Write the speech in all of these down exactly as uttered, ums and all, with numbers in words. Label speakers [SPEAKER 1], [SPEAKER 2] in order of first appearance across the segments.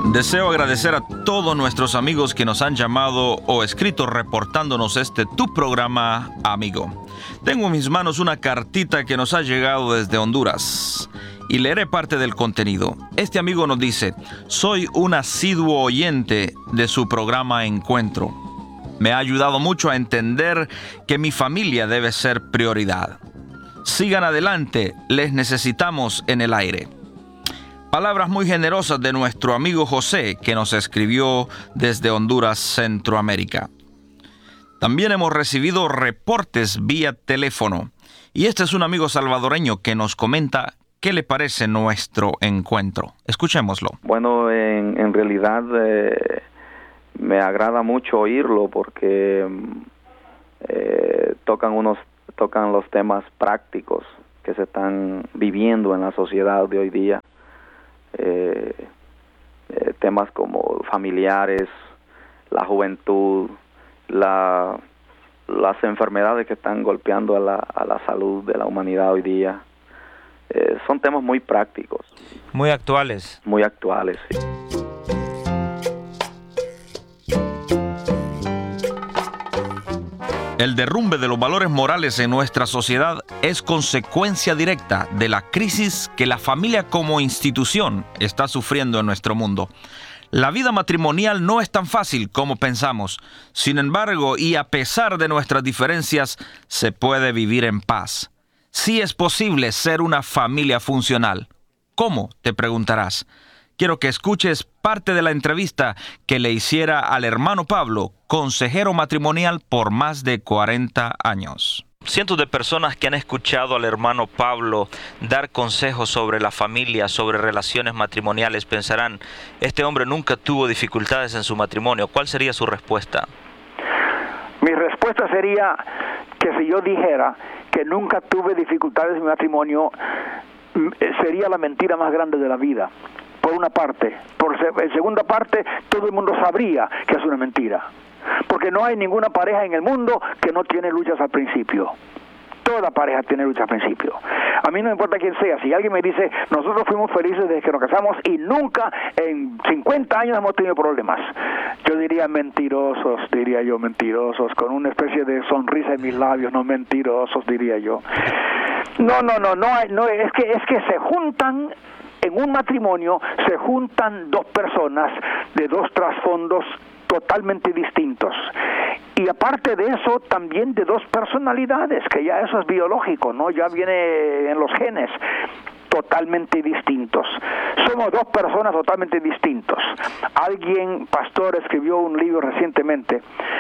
[SPEAKER 1] Deseo agradecer a todos nuestros amigos que nos han llamado o escrito reportándonos este tu programa, amigo. Tengo en mis manos una cartita que nos ha llegado desde Honduras y leeré parte del contenido. Este amigo nos dice: soy un asiduo oyente de su programa Encuentro. Me ha ayudado mucho a entender que mi familia debe ser prioridad. Sigan adelante, les necesitamos en el aire. Palabras muy generosas de nuestro amigo José, que nos escribió desde Honduras, Centroamérica. También hemos recibido reportes vía teléfono. Y este es un amigo salvadoreño que nos comenta qué le parece nuestro encuentro. Escuchémoslo.
[SPEAKER 2] Bueno, en, en realidad eh, me agrada mucho oírlo porque eh, tocan unos tocan los temas prácticos que se están viviendo en la sociedad de hoy día. Eh, eh, temas como familiares, la juventud, la, las enfermedades que están golpeando a la, a la salud de la humanidad hoy día. Eh, son temas muy prácticos.
[SPEAKER 3] Muy actuales.
[SPEAKER 2] Muy actuales, sí.
[SPEAKER 1] El derrumbe de los valores morales en nuestra sociedad es consecuencia directa de la crisis que la familia como institución está sufriendo en nuestro mundo. La vida matrimonial no es tan fácil como pensamos. Sin embargo, y a pesar de nuestras diferencias, se puede vivir en paz. Sí es posible ser una familia funcional. ¿Cómo?, te preguntarás. Quiero que escuches parte de la entrevista que le hiciera al hermano Pablo, consejero matrimonial por más de cuarenta años. Cientos de personas que han escuchado al hermano Pablo dar consejos sobre la familia, sobre relaciones matrimoniales, pensarán: este hombre nunca tuvo dificultades en su matrimonio. ¿Cuál sería su respuesta?
[SPEAKER 4] Mi respuesta sería que si yo dijera que nunca tuve dificultades en mi matrimonio, sería la mentira más grande de la vida. Por una parte. Por en segunda parte, todo el mundo sabría que es una mentira. Porque no hay ninguna pareja en el mundo que no tiene luchas al principio. Toda pareja tiene luchas al principio. A mí no me importa quién sea. Si alguien me dice: nosotros fuimos felices desde que nos casamos y nunca en cincuenta años hemos tenido problemas, yo diría: mentirosos, diría yo, mentirosos, con una especie de sonrisa en mis labios. No, mentirosos, diría yo. No, no, no, no, hay, no es que es que se juntan. En un matrimonio se juntan dos personas de dos trasfondos totalmente distintos. Y aparte de eso, también de dos personalidades, que ya eso es biológico, ¿no? Ya viene en los genes. Totalmente distintos. Somos dos personas totalmente distintos. Alguien, pastor, escribió un libro recientemente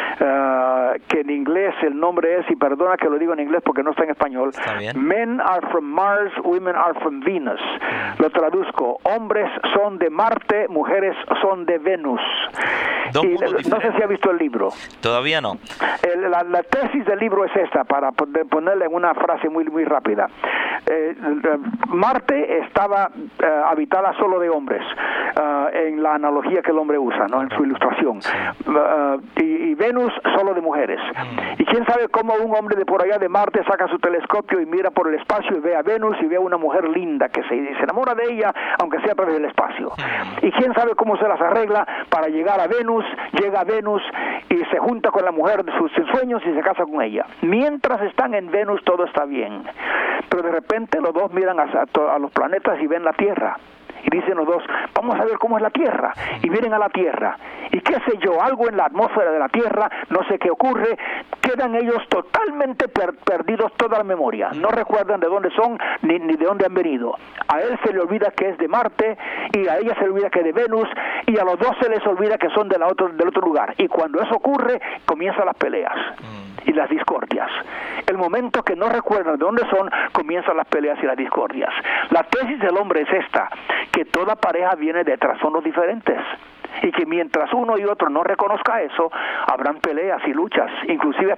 [SPEAKER 4] uh, que en inglés el nombre es, y perdona que lo digo en inglés porque no está en español,
[SPEAKER 3] ¿Está bien?
[SPEAKER 4] Men are from Mars, women are from Venus. Mm. Lo traduzco: hombres son de Marte, mujeres son de Venus.
[SPEAKER 3] Dos
[SPEAKER 4] y
[SPEAKER 3] mundos
[SPEAKER 4] no
[SPEAKER 3] diferentes.
[SPEAKER 4] sé si ha visto el libro.
[SPEAKER 3] Todavía no.
[SPEAKER 4] El, la, la tesis del libro es esta, para ponerle en una frase muy, muy rápida. Eh, Marte estaba uh, habitada solo de hombres, uh, en la analogía que el hombre usa, ¿no?, en su ilustración.
[SPEAKER 3] Sí.
[SPEAKER 4] Uh, y, y Venus solo de mujeres. Mm. Y quién sabe cómo un hombre de por allá de Marte saca su telescopio y mira por el espacio y ve a Venus y ve a una mujer linda que se, se enamora de ella, aunque sea a través del espacio. Mm. Y quién sabe cómo se las arregla para llegar a Venus, llega a Venus y se junta con la mujer de sus sueños y se casa con ella. Mientras están en Venus todo está bien, pero de repente los dos miran a, a, a los planetas y ven la Tierra. Y dicen los dos: vamos a ver cómo es la Tierra. Y vienen a la Tierra. Y qué sé yo, algo en la atmósfera de la Tierra, no sé qué ocurre, quedan ellos totalmente per- perdidos toda la memoria. No recuerdan de dónde son ni, ni de dónde han venido. A él se le olvida que es de Marte, y a ella se le olvida que es de Venus, y a los dos se les olvida que son de la otro, del otro lugar. Y cuando eso ocurre, comienzan las peleas y las discordias. El momento que no recuerdan de dónde son, comienzan las peleas y las discordias. La tesis del hombre es esta: que toda pareja viene de trasfondos diferentes. y que mientras uno y otro no reconozca eso, habrán peleas y luchas, inclusive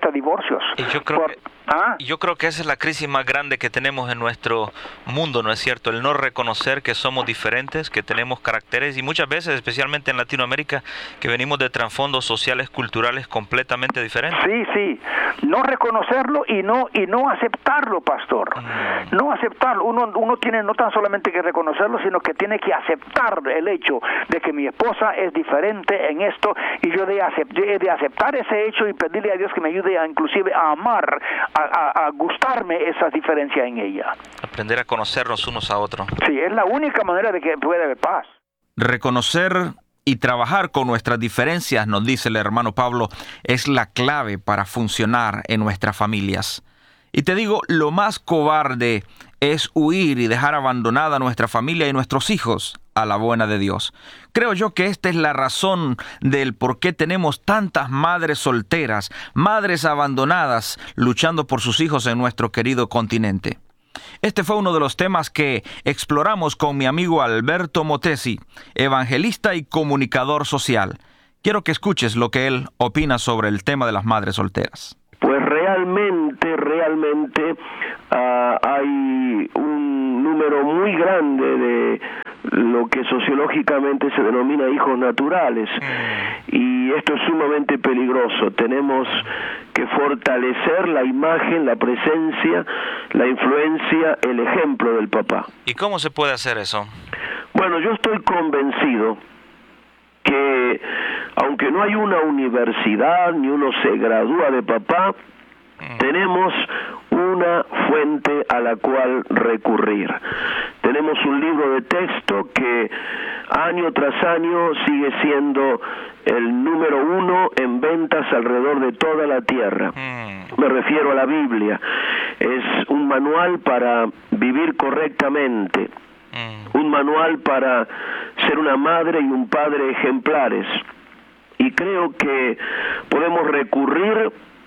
[SPEAKER 4] hasta divorcios.
[SPEAKER 3] Y yo creo
[SPEAKER 4] Por,
[SPEAKER 3] que...
[SPEAKER 4] ¿ah?
[SPEAKER 3] Yo creo que esa es la crisis más grande que tenemos en nuestro mundo, ¿no es cierto? El no reconocer que somos diferentes, que tenemos caracteres y muchas veces, especialmente en Latinoamérica, que venimos de trasfondos sociales, culturales completamente diferentes.
[SPEAKER 4] Sí, sí. No reconocerlo y no y no aceptarlo, pastor.
[SPEAKER 3] Mm.
[SPEAKER 4] No aceptarlo. Uno uno tiene no tan solamente que reconocerlo, sino que tiene que aceptar el hecho de que mi esposa es diferente en esto y yo de, acept, de aceptar ese hecho y pedirle a Dios que me ayude a inclusive a amar, a, a, a gustarme esa diferencia en ella.
[SPEAKER 3] Aprender a conocernos unos a otros.
[SPEAKER 4] Sí, es la única manera de que pueda haber paz.
[SPEAKER 1] Reconocer y trabajar con nuestras diferencias, nos dice el hermano Pablo, es la clave para funcionar en nuestras familias. Y te digo, lo más cobarde es huir y dejar abandonada a nuestra familia y nuestros hijos a la buena de Dios. Creo yo que esta es la razón del por qué tenemos tantas madres solteras, madres abandonadas, luchando por sus hijos en nuestro querido continente. Este fue uno de los temas que exploramos con mi amigo Alberto Motesi, evangelista y comunicador social. Quiero que escuches lo que él opina sobre el tema de las madres solteras.
[SPEAKER 5] Pues realmente, realmente uh, hay un número muy grande de lo que sociológicamente se denomina hijos naturales, y esto es sumamente peligroso. Tenemos que fortalecer la imagen, la presencia, la influencia, el ejemplo del papá.
[SPEAKER 3] ¿Y cómo se puede hacer eso?
[SPEAKER 5] Bueno, yo estoy convencido que aunque no hay una universidad ni uno se gradúa de papá, tenemos una fuente a la cual recurrir. Tenemos un libro de texto que año tras año sigue siendo el número uno en ventas alrededor de toda la tierra. Me refiero a la Biblia. Es un manual para vivir correctamente, un manual para ser una madre y un padre ejemplares. Y creo que podemos recurrir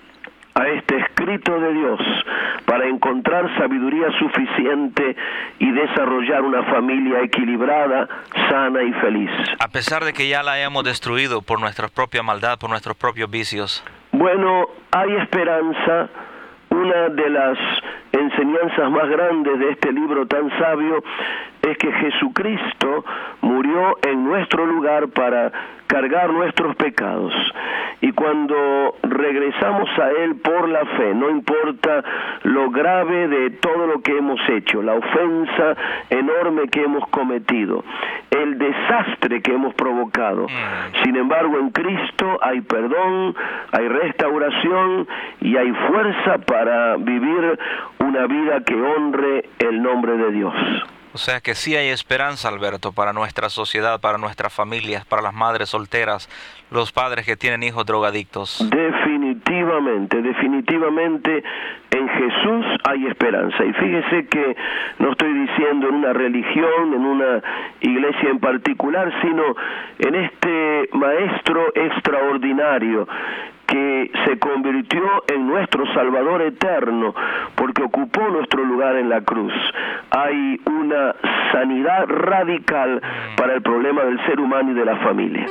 [SPEAKER 5] a este escrito de Dios para encontrar sabiduría suficiente y desarrollar una familia equilibrada, sana y feliz.
[SPEAKER 3] A pesar de que ya la hayamos destruido por nuestra propia maldad, por nuestros propios vicios.
[SPEAKER 5] Bueno, hay esperanza. Una de las enseñanzas más grandes de este libro tan sabio es que Jesucristo murió en nuestro lugar para cargar nuestros pecados. Y cuando regresamos a Él por la fe, no importa lo grave de todo lo que hemos hecho, la ofensa enorme que hemos cometido, el desastre que hemos provocado, sin embargo en Cristo hay perdón, hay restauración y hay fuerza para vivir una vida que honre el nombre de Dios.
[SPEAKER 3] O sea que sí hay esperanza, Alberto, para nuestra sociedad, para nuestras familias, para las madres solteras, los padres que tienen hijos drogadictos.
[SPEAKER 5] Definitivamente, definitivamente en Jesús hay esperanza. Y fíjese que no estoy diciendo en una religión, en una iglesia en particular, sino en este maestro extraordinario que se convirtió en nuestro Salvador eterno, porque ocupó nuestro lugar en la cruz. Hay una sanidad radical para el problema del ser humano y de la familia.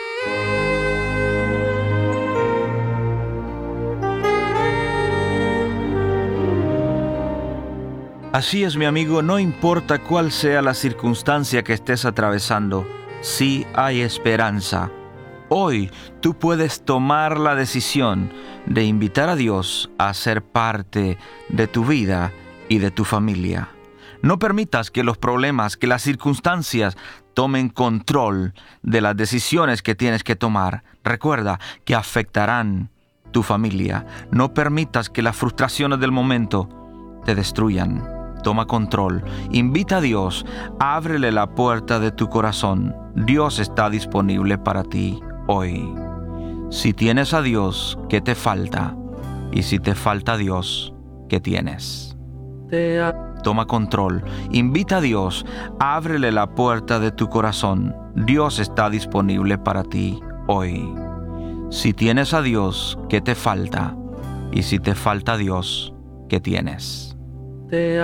[SPEAKER 1] Así es, mi amigo, no importa cuál sea la circunstancia que estés atravesando, sí hay esperanza. Hoy tú puedes tomar la decisión de invitar a Dios a ser parte de tu vida y de tu familia. No permitas que los problemas, que las circunstancias tomen control de las decisiones que tienes que tomar. Recuerda que afectarán tu familia. No permitas que las frustraciones del momento te destruyan. Toma control. Invita a Dios. Ábrele la puerta de tu corazón. Dios está disponible para ti hoy. Si tienes a Dios, ¿qué te falta? Y si te falta Dios, ¿qué tienes? Toma control. Invita a Dios. Ábrele la puerta de tu corazón. Dios está disponible para ti hoy. Si tienes a Dios, ¿qué te falta? Y si te falta Dios, ¿qué tienes?
[SPEAKER 6] Te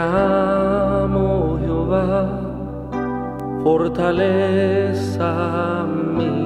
[SPEAKER 6] amo, Jehová, fortaleza mía.